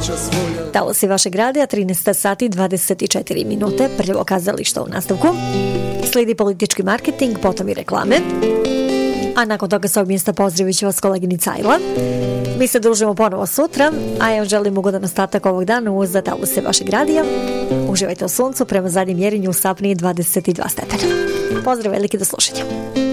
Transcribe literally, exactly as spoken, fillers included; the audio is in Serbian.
Dalo si vašeg radija, trinaest sati dvadeset četiri minute, prvo kazalište u nastavku. Slijedi politički marketing, potom i reklame. A nakon toga s ovog mjesta pozdravit ću vas koleginica Ajla. Mi se družimo ponovo sutra, a ja vam želim ugodan ostatak ovog dana uz Dalo si vašeg radija. Uživajte u suncu, prema zadnjem mjerenju u Sapni dvadeset dva stepena. Pozdrav veliki, do slušanja.